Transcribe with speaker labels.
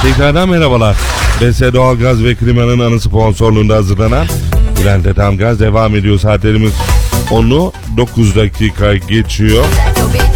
Speaker 1: Tekrardan merhabalar. BS Doğalgaz ve Klima'nın anı sponsorluğunda hazırlanan Bülent'e Tam Gaz devam ediyor. Saatlerimiz 10'u 9 dakika geçiyor.